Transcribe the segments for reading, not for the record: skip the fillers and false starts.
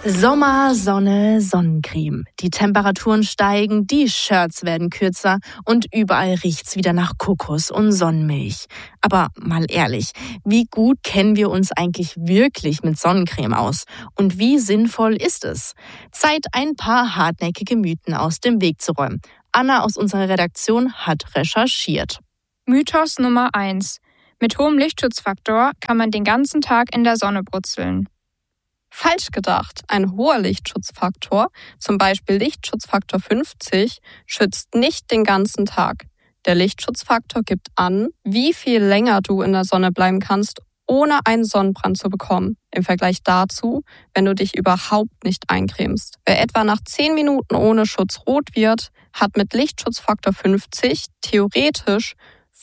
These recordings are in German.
Sommer, Sonne, Sonnencreme. Die Temperaturen steigen, die Shirts werden kürzer und überall riecht's wieder nach Kokos und Sonnenmilch. Aber mal ehrlich, wie gut kennen wir uns eigentlich wirklich mit Sonnencreme aus? Und wie sinnvoll ist es? Zeit, ein paar hartnäckige Mythen aus dem Weg zu räumen. Anna aus unserer Redaktion hat recherchiert. Mythos Nummer 1. Mit hohem Lichtschutzfaktor kann man den ganzen Tag in der Sonne brutzeln. Falsch gedacht. Ein hoher Lichtschutzfaktor, zum Beispiel Lichtschutzfaktor 50, schützt nicht den ganzen Tag. Der Lichtschutzfaktor gibt an, wie viel länger du in der Sonne bleiben kannst, ohne einen Sonnenbrand zu bekommen. Im Vergleich dazu, wenn du dich überhaupt nicht eincremst. Wer etwa nach 10 Minuten ohne Schutz rot wird, hat mit Lichtschutzfaktor 50 theoretisch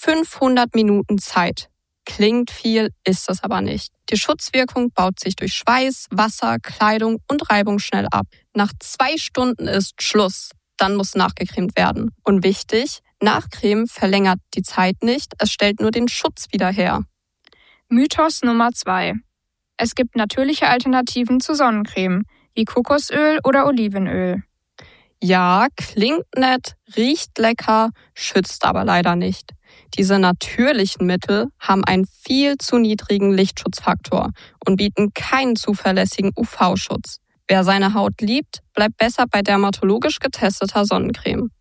500 Minuten Zeit. Klingt viel, ist es aber nicht. Die Schutzwirkung baut sich durch Schweiß, Wasser, Kleidung und Reibung schnell ab. Nach 2 Stunden ist Schluss. Dann muss nachgecremt werden. Und wichtig, Nachcremen verlängert die Zeit nicht, es stellt nur den Schutz wieder her. Mythos Nummer 2. Es gibt natürliche Alternativen zu Sonnencreme, wie Kokosöl oder Olivenöl. Ja, klingt nett, riecht lecker, schützt aber leider nicht. Diese natürlichen Mittel haben einen viel zu niedrigen Lichtschutzfaktor und bieten keinen zuverlässigen UV-Schutz. Wer seine Haut liebt, bleibt besser bei dermatologisch getesteter Sonnencreme.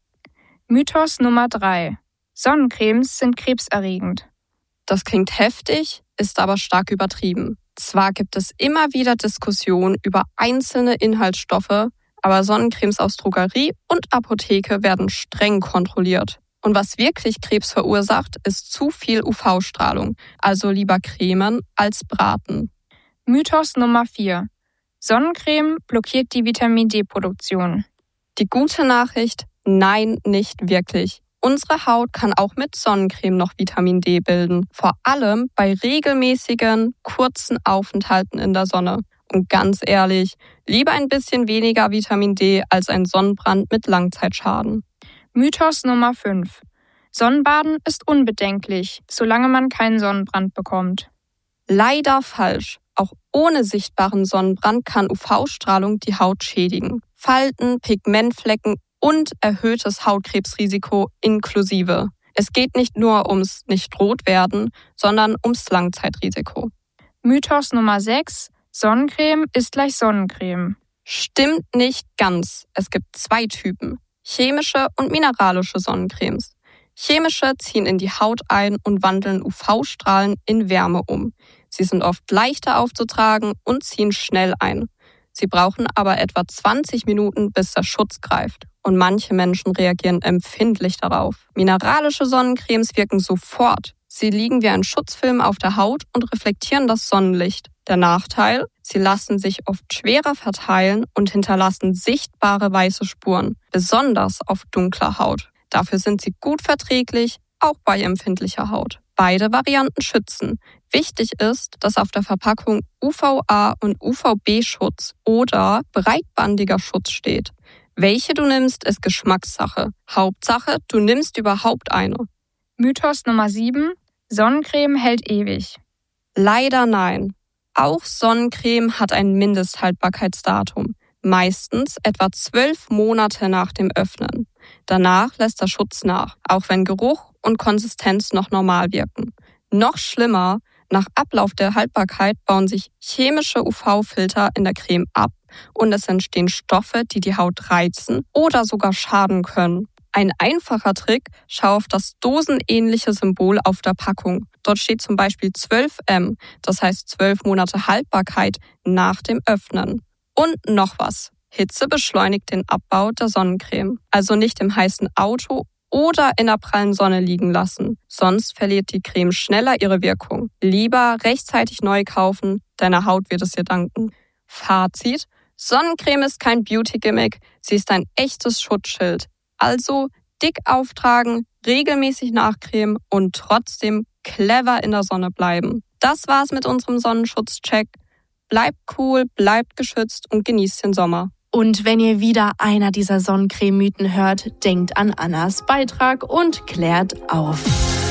Mythos Nummer 3. Sonnencremes sind krebserregend. Das klingt heftig, ist aber stark übertrieben. Zwar gibt es immer wieder Diskussionen über einzelne Inhaltsstoffe, aber Sonnencremes aus Drogerie und Apotheke werden streng kontrolliert. Und was wirklich Krebs verursacht, ist zu viel UV-Strahlung, also lieber cremen als braten. Mythos Nummer 4. Sonnencreme blockiert die Vitamin-D-Produktion. Die gute Nachricht, nein, nicht wirklich. Unsere Haut kann auch mit Sonnencreme noch Vitamin D bilden, vor allem bei regelmäßigen, kurzen Aufenthalten in der Sonne. Und ganz ehrlich, lieber ein bisschen weniger Vitamin D als ein Sonnenbrand mit Langzeitschaden. Mythos Nummer 5. Sonnenbaden ist unbedenklich, solange man keinen Sonnenbrand bekommt. Leider falsch. Auch ohne sichtbaren Sonnenbrand kann UV-Strahlung die Haut schädigen. Falten, Pigmentflecken und erhöhtes Hautkrebsrisiko inklusive. Es geht nicht nur ums Nicht-Rot-Werden, sondern ums Langzeitrisiko. Mythos Nummer 6. Sonnencreme ist gleich Sonnencreme. Stimmt nicht ganz. Es gibt 2 Typen. Chemische und mineralische Sonnencremes. Chemische ziehen in die Haut ein und wandeln UV-Strahlen in Wärme um. Sie sind oft leichter aufzutragen und ziehen schnell ein. Sie brauchen aber etwa 20 Minuten, bis der Schutz greift. Und manche Menschen reagieren empfindlich darauf. Mineralische Sonnencremes wirken sofort. Sie liegen wie ein Schutzfilm auf der Haut und reflektieren das Sonnenlicht. Der Nachteil? Sie lassen sich oft schwerer verteilen und hinterlassen sichtbare weiße Spuren, besonders auf dunkler Haut. Dafür sind sie gut verträglich, auch bei empfindlicher Haut. Beide Varianten schützen. Wichtig ist, dass auf der Verpackung UVA- und UVB-Schutz oder breitbandiger Schutz steht. Welche du nimmst, ist Geschmackssache. Hauptsache, du nimmst überhaupt eine. Mythos Nummer 7. Sonnencreme hält ewig. Leider nein. Auch Sonnencreme hat ein Mindesthaltbarkeitsdatum. Meistens etwa 12 Monate nach dem Öffnen. Danach lässt der Schutz nach, auch wenn Geruch und Konsistenz noch normal wirken. Noch schlimmer, nach Ablauf der Haltbarkeit bauen sich chemische UV-Filter in der Creme ab und es entstehen Stoffe, die die Haut reizen oder sogar schaden können. Ein einfacher Trick, schau auf das dosenähnliche Symbol auf der Packung. Dort steht zum Beispiel 12M, das heißt 12 Monate Haltbarkeit nach dem Öffnen. Und noch was. Hitze beschleunigt den Abbau der Sonnencreme. Also nicht im heißen Auto oder in der prallen Sonne liegen lassen. Sonst verliert die Creme schneller ihre Wirkung. Lieber rechtzeitig neu kaufen, deine Haut wird es dir danken. Fazit: Sonnencreme ist kein Beauty-Gimmick, sie ist ein echtes Schutzschild. Also dick auftragen, regelmäßig nachcremen und trotzdem clever in der Sonne bleiben. Das war's mit unserem Sonnenschutzcheck. Bleibt cool, bleibt geschützt und genießt den Sommer. Und wenn ihr wieder einer dieser Sonnencreme-Mythen hört, denkt an Annas Beitrag und klärt auf.